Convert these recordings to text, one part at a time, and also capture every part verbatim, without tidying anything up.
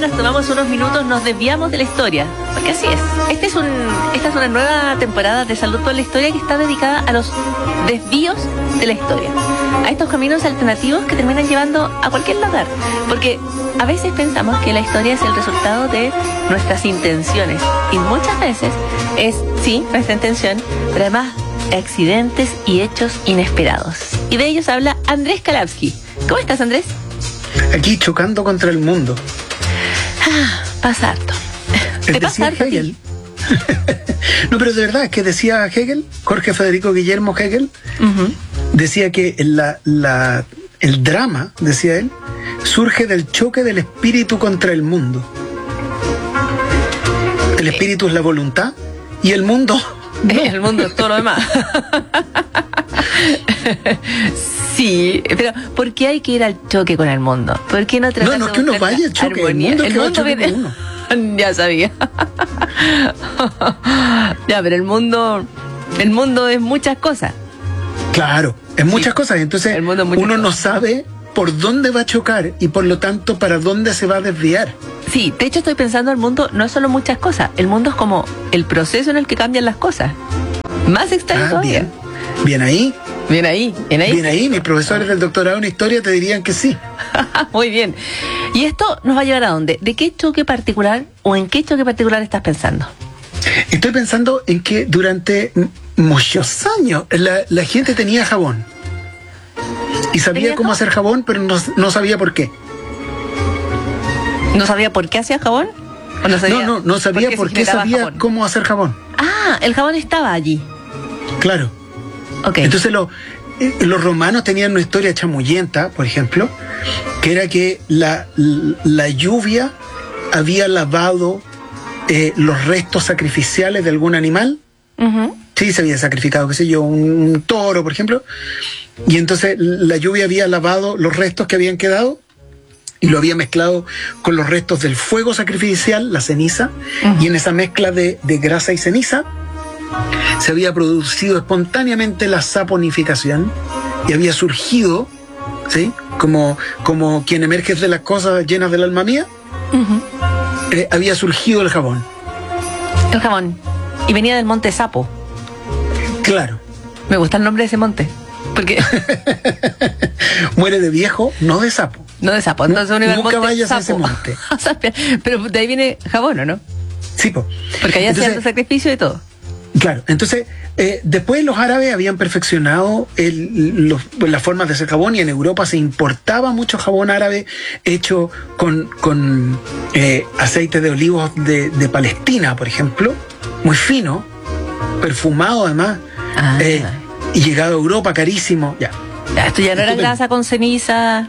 nos tomamos unos minutos, nos desviamos de la historia, porque así es. Este es un, esta es una nueva temporada de Salud por la Historia que está dedicada a los desvíos de la historia, a estos caminos alternativos que terminan llevando a cualquier lugar, porque a veces pensamos que la historia es el resultado de nuestras intenciones, y muchas veces es, sí, nuestra intención, pero además accidentes y hechos inesperados. Y de ellos habla Andrés Kalawski. ¿Cómo estás, Andrés? Aquí chocando contra el mundo. Ah, pasa harto. ¿Te pasa harto Hegel? No, pero de verdad, es que decía Hegel, Jorge Federico Guillermo Hegel, uh-huh. decía que la, la, el drama, decía él, surge del choque del espíritu contra el mundo. El espíritu es la voluntad y el mundo... No. El mundo es todo lo demás. Sí, pero ¿por qué hay que ir al choque con el mundo? ¿Por qué no tratar No, no es que uno vaya al choque, armonía? el mundo, el que mundo viene... viene... uno. Ya sabía. Ya, pero el mundo, el mundo es muchas cosas. Claro, es muchas sí. cosas. Entonces el mundo es muchas uno cosas. No sabe por dónde va a chocar y por lo tanto para dónde se va a desviar. Sí, de hecho estoy pensando, el mundo no es solo muchas cosas, el mundo es como el proceso en el que cambian las cosas. Más extraño ah, todavía. Bien. Bien ahí. Bien ahí, bien ahí. Bien ahí, mis profesores del doctorado en historia te dirían que sí. Muy bien. ¿Y esto nos va a llevar a dónde? ¿De qué choque particular o en qué choque particular estás pensando? Estoy pensando en que durante muchos años la, la gente tenía jabón. Y sabía cómo hacer jabón, pero no, no sabía por qué. ¿No sabía por qué hacía jabón? ¿O no, sabía no, no, no sabía por qué, por qué sabía jabón? Cómo hacer jabón. Ah, el jabón estaba allí. Claro. Okay. Entonces lo, eh, los romanos tenían una historia chamullenta, por ejemplo, que era que la, la lluvia había lavado eh, los restos sacrificiales de algún animal. Uh-huh. Sí, se había sacrificado, qué sé yo, un, un toro, por ejemplo. Y entonces la lluvia había lavado los restos que habían quedado y lo había mezclado con los restos del fuego sacrificial, la ceniza, uh-huh. y en esa mezcla de, de grasa y ceniza se había producido espontáneamente la saponificación y había surgido, ¿sí? Como, como quien emerge de las cosas llenas del alma mía, uh-huh. eh, había surgido el jabón. El jabón. Y venía del monte Sapo. Claro. Me gusta el nombre de ese monte. Porque muere de viejo, no de sapo. No de sapo. Entonces uno iba Nunca al monte vayas sapo. a ese monte. Pero de ahí viene jabón, ¿o no? Sí, po. Porque allá hacían el sacrificio y todo. Claro, entonces eh, después los árabes habían perfeccionado el, los, las formas de hacer jabón y en Europa se importaba mucho jabón árabe hecho con, con eh, aceite de olivos de, de Palestina, por ejemplo, muy fino, perfumado además, ah. eh, y llegado a Europa carísimo. Ya, ya esto ya no era grasa con ceniza.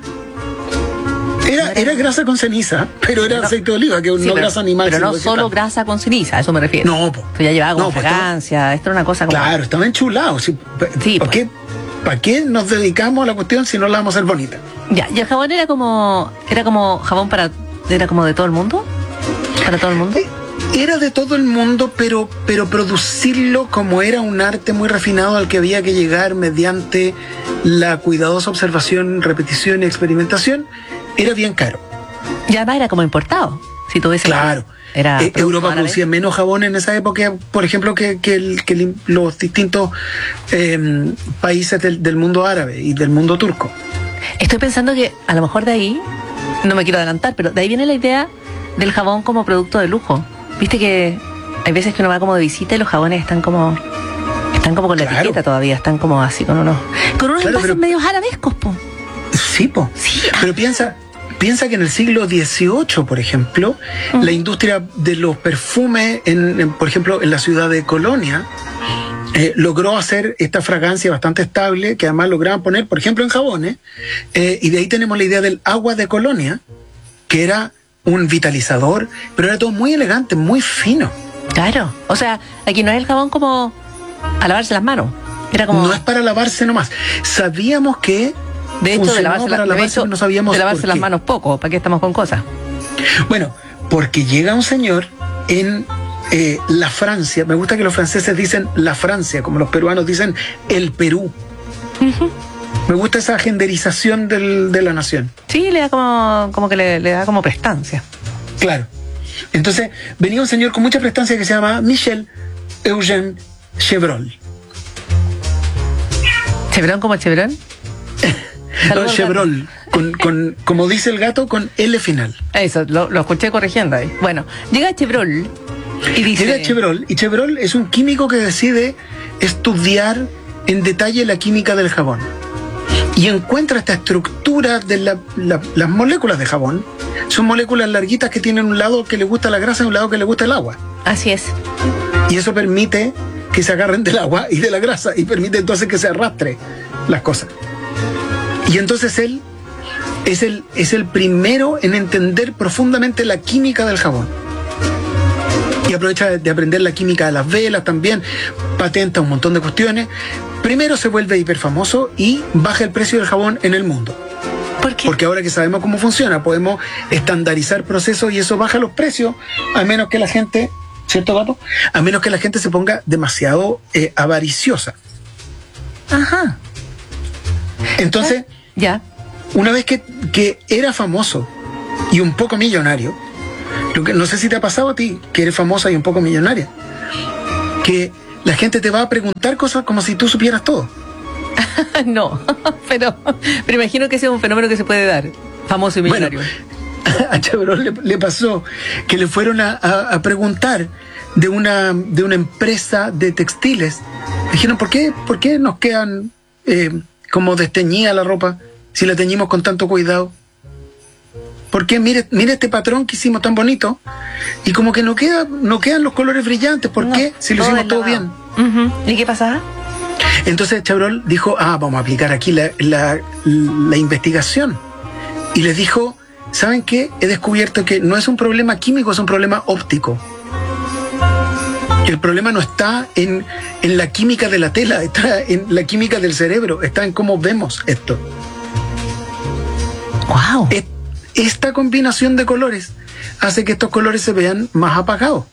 Era, era grasa con ceniza, pero era no, aceite de oliva, que sí, no pero, grasa animal. Pero no vegetal. Solo grasa con ceniza, a eso me refiero. No, po. Esto ya llevaba como no, fragancia, pues, esto era una cosa como... Claro, estaba enchulado. ¿Sí? Sí, ¿Para, pues. qué, ¿Para qué nos dedicamos a la cuestión si no la vamos a hacer bonita? Ya, y el jabón era como... Era como jabón para... Era como de todo el mundo. ¿Para todo el mundo? Era de todo el mundo, pero, pero producirlo como era un arte muy refinado al que había que llegar mediante la cuidadosa observación, repetición y experimentación, era bien caro. Y además era como importado. Si tú ves claro. Era eh, Europa árabe. Producía menos jabón en esa época, por ejemplo, que, que, el, que el, los distintos eh, países del, del mundo árabe y del mundo turco. Estoy pensando que a lo mejor de ahí, no me quiero adelantar, pero de ahí viene la idea del jabón como producto de lujo. Viste que hay veces que uno va como de visita y los jabones están como están como con la claro. etiqueta todavía, están como así con unos con unos claro, envases pero, medios arabescos, po. Sí, po. Sí. Pero piensa Piensa que en el siglo dieciocho, por ejemplo, uh-huh. la industria de los perfumes, en, en, por ejemplo, en la ciudad de Colonia, eh, logró hacer esta fragancia bastante estable, que además lograban poner, por ejemplo, en jabones, eh, y de ahí tenemos la idea del agua de Colonia, que era un vitalizador, pero era todo muy elegante, muy fino. Claro, o sea, aquí no es el jabón como a lavarse las manos, era como... No es para lavarse nomás. Sabíamos que De hecho, de lavarse, la, lavarse, de hecho, no sabíamos de lavarse las manos poco, ¿para qué estamos con cosas? Bueno, porque llega un señor en eh, la Francia, me gusta que los franceses dicen la Francia, como los peruanos dicen el Perú. Uh-huh. Me gusta esa genderización del, de la nación. Sí, le da como, como que le, le da como prestancia. Claro. Entonces venía un señor con mucha prestancia que se llama Michel Eugène Chevreul. ¿Chevron como Chevron? No, Chevreul, con, con, como dice el gato, con L final. Eso, lo, lo escuché corrigiendo ahí. Bueno, llega Chevreul y dice... Llega Chevreul, y Chevreul es un químico que decide estudiar en detalle la química del jabón. Y encuentra esta estructura de la, la, las moléculas de jabón. Son moléculas larguitas que tienen un lado que le gusta la grasa y un lado que le gusta el agua. Así es. Y eso permite que se agarren del agua y de la grasa, y permite entonces que se arrastre las cosas. Y entonces él es el, es el primero en entender profundamente la química del jabón. Y aprovecha de aprender la química de las velas también, patenta un montón de cuestiones. Primero se vuelve hiperfamoso y baja el precio del jabón en el mundo. ¿Por qué? Porque ahora que sabemos cómo funciona, podemos estandarizar procesos y eso baja los precios, a menos que la gente, ¿cierto, Gato? A menos que la gente se ponga demasiado eh, avariciosa. Ajá. Entonces, ya. Una vez que, que era famoso y un poco millonario, lo que, no sé si te ha pasado a ti, que eres famosa y un poco millonaria, que la gente te va a preguntar cosas como si tú supieras todo. No, pero, pero imagino que ese es un fenómeno que se puede dar, famoso y millonario. Bueno, a Chevreul le, le pasó que le fueron a, a, a preguntar de una, de una empresa de textiles. Dijeron, ¿por qué, por qué nos quedan eh, como desteñida la ropa si la teñimos con tanto cuidado? ¿Por qué? Mire, mire este patrón que hicimos tan bonito y como que no, queda, no quedan los colores brillantes. ¿Por no, qué? Si lo hicimos todo bien. Uh-huh. ¿Y qué pasaba? Entonces Chevreul dijo, ah, vamos a aplicar aquí la, la, la investigación. Y les dijo, ¿saben qué? He descubierto que no es un problema químico, es un problema óptico. El problema no está en, en la química de la tela, está en la química del cerebro, está en cómo vemos esto. ¡Wow! Es, esta combinación de colores hace que estos colores se vean más apagados.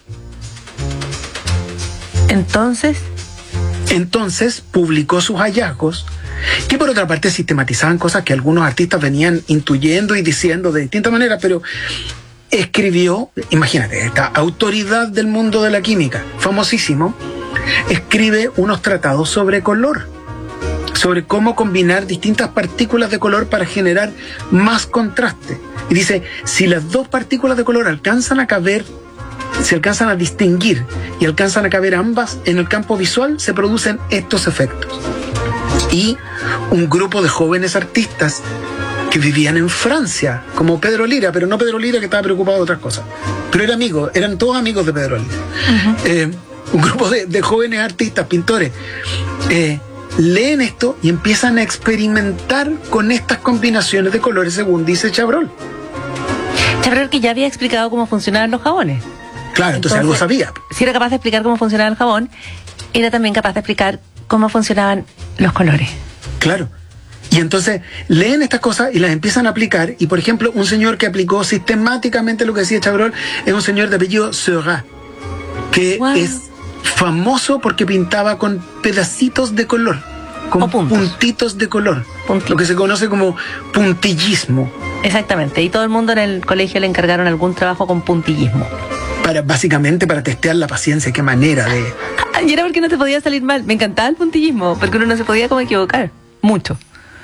Entonces... Entonces publicó sus hallazgos, que por otra parte sistematizaban cosas que algunos artistas venían intuyendo y diciendo de distintas maneras, pero escribió, imagínate, esta autoridad del mundo de la química, famosísimo, escribe unos tratados sobre color, sobre cómo combinar distintas partículas de color para generar más contraste. Y dice, si las dos partículas de color alcanzan a caber, se alcanzan a distinguir y alcanzan a caber ambas en el campo visual, se producen estos efectos. Y un grupo de jóvenes artistas que vivían en Francia, como Pedro Lira, pero no Pedro Lira, que estaba preocupado de otras cosas, pero era amigo, eran todos amigos de Pedro Lira. Uh-huh. eh, un grupo de, de jóvenes artistas, pintores, eh, leen esto y empiezan a experimentar con estas combinaciones de colores, según dice Chevreul. Chevreul, que ya había explicado cómo funcionaban los jabones. Claro, entonces, entonces algo sabía. Si era capaz de explicar cómo funcionaba el jabón, era también capaz de explicar cómo funcionaban los colores. Claro. Y entonces leen estas cosas y las empiezan a aplicar. Y por ejemplo, un señor que aplicó sistemáticamente lo que decía Chevreul es un señor de apellido Seurat, que wow. es famoso porque pintaba con pedacitos de color, con puntitos de color, puntitos. Lo que se conoce como puntillismo. Exactamente, y todo el mundo en el colegio le encargaron algún trabajo con puntillismo. Para, básicamente para testear la paciencia, qué manera de... Y era porque no te podía salir mal. Me encantaba el puntillismo, porque uno no se podía como equivocar. Mucho.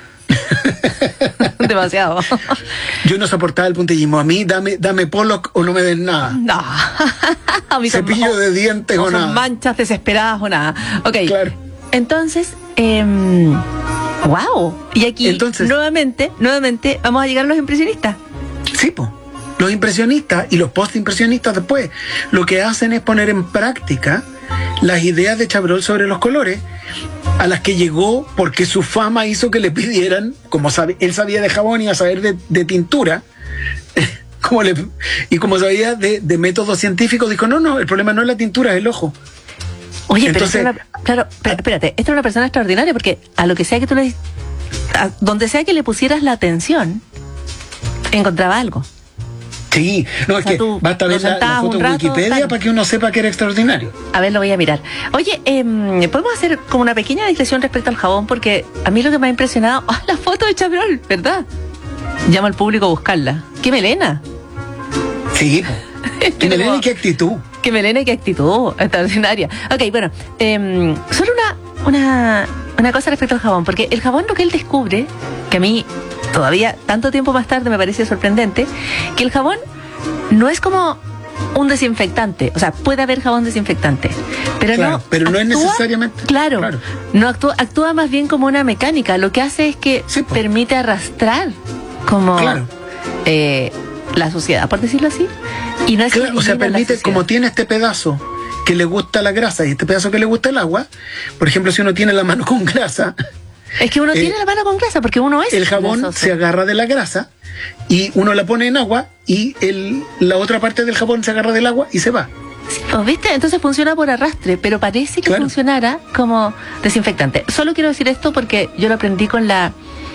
Demasiado. Yo no soportaba el puntillismo. A mí, dame, dame Pollock o no me den nada. No. A mí cepillo son, de dientes o, o nada. Son manchas desesperadas o nada. Ok. Claro. Entonces, eh, wow. Y aquí, Entonces, nuevamente, nuevamente, vamos a llegar a los impresionistas. Sí, pues. Los impresionistas y los postimpresionistas después lo que hacen es poner en práctica las ideas de Chevreul sobre los colores, a las que llegó porque su fama hizo que le pidieran, como sabe, él sabía de jabón y a saber de, de tintura, como le, y como sabía de, de métodos científicos, dijo, no, no, el problema no es la tintura, es el ojo. Oye, Entonces, pero una, claro, pero, espérate, esta es una persona extraordinaria porque a lo que sea que tú le, a donde sea que le pusieras la atención, encontraba algo. Sí, no, es o sea, que basta ver la, la foto en Wikipedia tal. Para que uno sepa que era extraordinario. A ver, lo voy a mirar. Oye, eh, podemos hacer como una pequeña digresión respecto al jabón, porque a mí lo que me ha impresionado, oh, la foto de Chevreul, ¿verdad? Llama al público a buscarla. ¡Qué melena! Sí, qué melena y qué actitud. Qué melena y qué actitud extraordinaria. Ok, bueno, eh, solo una, una, una cosa respecto al jabón, porque el jabón lo que él descubre, que a mí todavía tanto tiempo más tarde me parece sorprendente, que el jabón no es como un desinfectante, o sea, puede haber jabón desinfectante, pero claro, no pero no actúa, es necesariamente claro, claro. no actúa, actúa más bien como una mecánica, lo que hace es que sí, pues. permite arrastrar como claro. eh, la suciedad, por decirlo así, y no es claro, o sea, permite, como tiene este pedazo que le gusta la grasa y este pedazo que le gusta el agua, por ejemplo, si uno tiene la mano con grasa, es que uno eh, tiene la mano con grasa porque uno es el jabón grasoso. se agarra de la grasa y uno la pone en agua y el, la otra parte del jabón se agarra del agua y se va. Sí, ¿os viste? Entonces funciona por arrastre, pero parece que claro. funcionara como desinfectante. Solo quiero decir esto porque yo lo aprendí con la...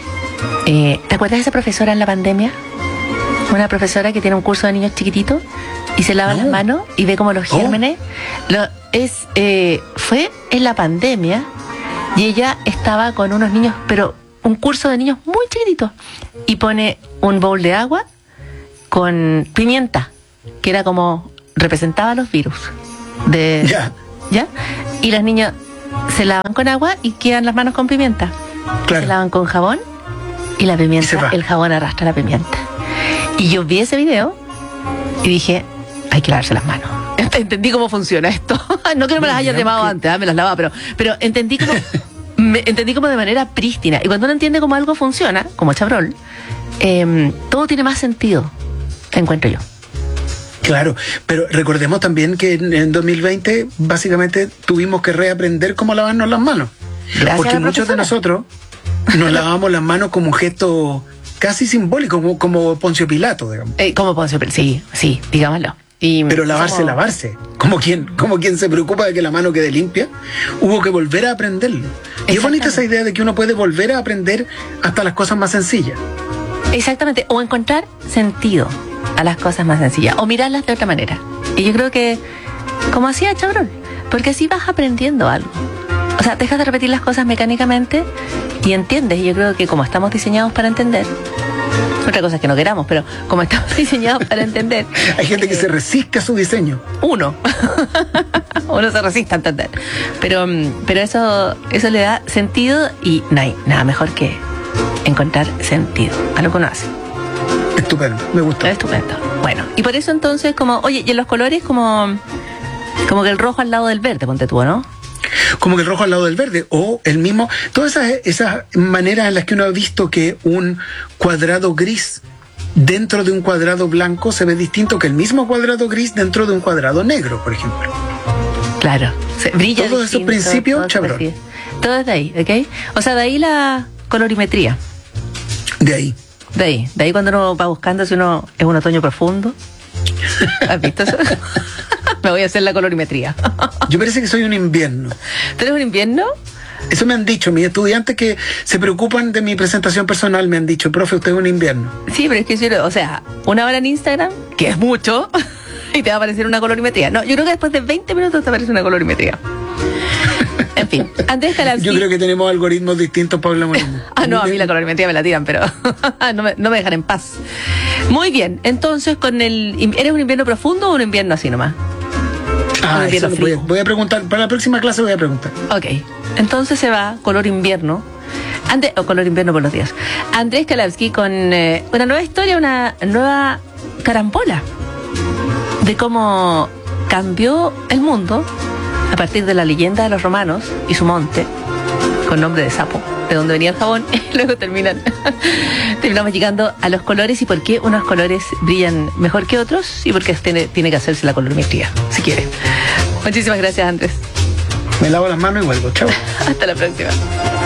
Eh, ¿te acuerdas de esa profesora en la pandemia? Una profesora que tiene un curso de niños chiquititos y se lava no. las manos y ve como los gérmenes. Oh. Lo, es, eh, fue en la pandemia y ella estaba con unos niños, pero un curso de niños muy chiquititos, y pone un bowl de agua con pimienta, que era como representaba los virus de ya. ¿ya? Y los niños se lavan con agua y quedan las manos con pimienta. Claro. Se lavan con jabón y la pimienta, el jabón arrastra la pimienta. Y yo vi ese video y dije, hay que lavarse las manos. Entendí cómo funciona esto. No que no me las haya lavado antes, ¿eh? Me las lavaba, pero, pero entendí como me, entendí como de manera prístina. Y cuando uno entiende cómo algo funciona, como Chabrol, eh, todo tiene más sentido, encuentro yo. Claro, pero recordemos también que en, en dos mil veinte básicamente tuvimos que reaprender cómo lavarnos las manos. Gracias porque muchos de nosotros nos lavamos las manos como un gesto casi simbólico, como, como Poncio Pilato, digamos. Eh, como Poncio Pilato, sí, sí, digámoslo. Y pero lavarse, como... lavarse. Como quien, como quien se preocupa de que la mano quede limpia, hubo que volver a aprenderlo. Y es bonita esa idea de que uno puede volver a aprender hasta las cosas más sencillas. Exactamente, o encontrar sentido a las cosas más sencillas, o mirarlas de otra manera. Y yo creo que, como hacía Chabrol, porque así vas aprendiendo algo. O sea, dejas de repetir las cosas mecánicamente y entiendes. Y yo creo que como estamos diseñados para entender, otra cosa es que no queramos, pero como estamos diseñados para entender... Hay gente que eh, se resiste a su diseño. Uno. Uno se resiste a entender. Pero, pero eso, eso le da sentido y no hay nada mejor que encontrar sentido a lo que uno hace. Estupendo, me gustó. Estupendo. Bueno, y por eso entonces, como, oye, y en los colores como, como que el rojo al lado del verde, ponte tú, ¿no? Como que el rojo al lado del verde, o el mismo, todas esas, esas maneras en las que uno ha visto que un cuadrado gris dentro de un cuadrado blanco se ve distinto que el mismo cuadrado gris dentro de un cuadrado negro, por ejemplo. Claro, se brilla todos esos principios, Chabrol. Todo es de ahí, ¿ok? O sea, de ahí la colorimetría. De ahí. De ahí, de ahí cuando uno va buscando si uno es un otoño profundo. ¿Has visto eso? Me voy a hacer la colorimetría. Yo parece que soy un invierno. ¿Tú eres un invierno? Eso me han dicho mis estudiantes que se preocupan de mi presentación personal. Me han dicho, profe, usted es un invierno. Sí, pero es que yo, o sea, una hora en Instagram, que es mucho, y te va a aparecer una colorimetría. No, yo creo que después de veinte minutos te aparece una colorimetría. En fin, Andrés Kalavsky. Yo creo que tenemos algoritmos distintos para hablar mismo. Ah, no, a mí la colorimetría me la tiran, pero no, me, no me dejan en paz. Muy bien, entonces, con el ¿eres un invierno profundo o un invierno así nomás? Ah, eso voy, a, voy a preguntar, para la próxima clase voy a preguntar. Ok, entonces se va color invierno, Andrés, o color invierno por los días. Andrés Kalavsky con eh, una nueva historia, una nueva carambola de cómo cambió el mundo a partir de la leyenda de los romanos y su monte, con nombre de sapo, de donde venía el jabón, y luego terminan, terminamos llegando a los colores y por qué unos colores brillan mejor que otros y por qué tiene, tiene que hacerse la colorimetría, si quiere. Muchísimas gracias, Andrés. Me lavo las manos y vuelvo. Chao. Hasta la próxima.